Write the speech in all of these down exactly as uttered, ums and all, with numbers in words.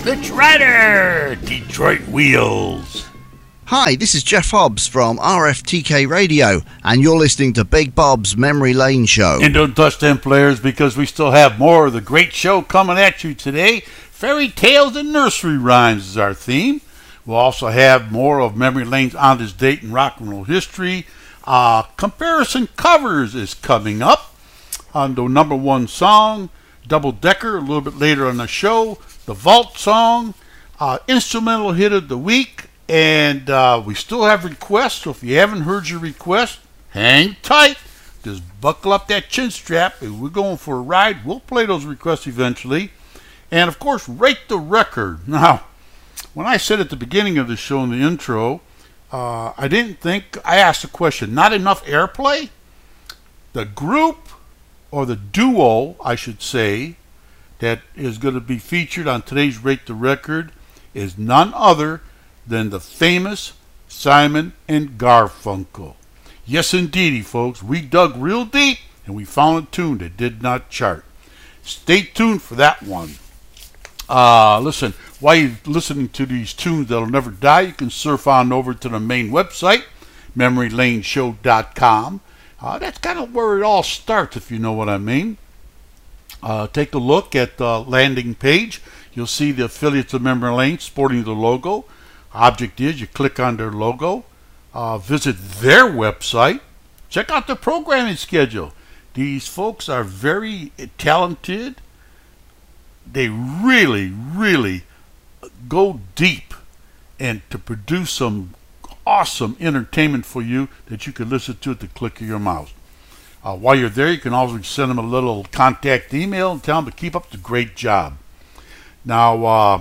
Pitch Rider, Detroit Wheels. Hi, this is Jeff Hobbs from R F T K Radio, and you're listening to Big Bob's Memory Lane Show. And don't touch them players, because we still have more of the great show coming at you today. Fairy tales and nursery rhymes is our theme. We'll also have more of Memory Lane's On This Date in Rock and Roll History. Uh, comparison Covers is coming up on the number one song, Double Decker, a little bit later on the show. The Vault Song, uh, Instrumental Hit of the Week, and uh, we still have requests, so if you haven't heard your request, hang tight. Just buckle up that chin strap. If we're going for a ride, we'll play those requests eventually. And, of course, Rate the Record. Now, when I said at the beginning of the show in the intro, uh, I didn't think, I asked the question, not enough airplay? The group, or the duo, I should say, that is going to be featured on today's Rate the Record is none other than the famous Simon and Garfunkel. Yes, indeedy, folks. We dug real deep and we found a tune that did not chart. Stay tuned for that one. Uh, listen, while you're listening to these tunes that'll never die, you can surf on over to the main website, memory lane show dot com. Uh, that's kind of where it all starts, if you know what I mean. Uh, take a look at the landing page. You'll see the affiliates of Memory Lane sporting the logo. Object is you click on their logo, uh, visit their website, check out the programming schedule. These folks are very talented. They really, really go deep and to produce some awesome entertainment for you that you can listen to at the click of your mouse. Uh, while you're there, you can always send them a little contact email and tell them to keep up the great job. Now, uh,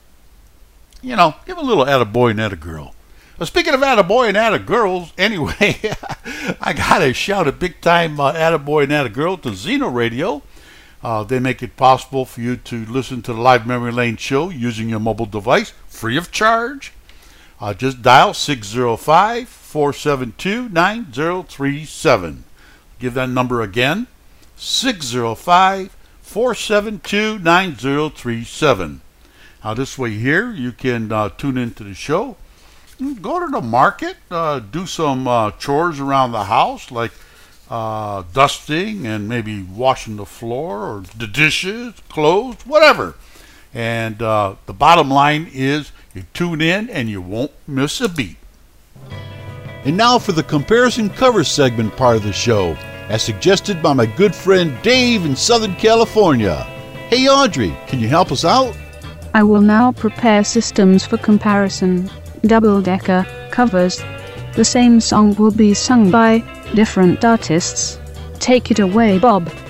you know, give a little attaboy and attagirl. Uh, speaking of attaboy and attagirls, anyway, I got to shout a big-time uh, attaboy and attagirl to Zeno Radio. Uh, they make it possible for you to listen to the live Memory Lane show using your mobile device, free of charge. Uh, just dial six zero five, four seven two, nine zero three seven. Give that number again, six zero five, four seven two, nine zero three seven. Now this way here, you can uh, tune into the show, go to the market, uh, do some uh, chores around the house, like uh, dusting and maybe washing the floor or the dishes, clothes, whatever. And uh, the bottom line is you tune in and you won't miss a beat. And now for the comparison cover segment part of the show, as suggested by my good friend Dave in Southern California. Hey Audrey, can you help us out? I will now prepare systems for comparison, double-decker covers. The same song will be sung by different artists. Take it away, Bob.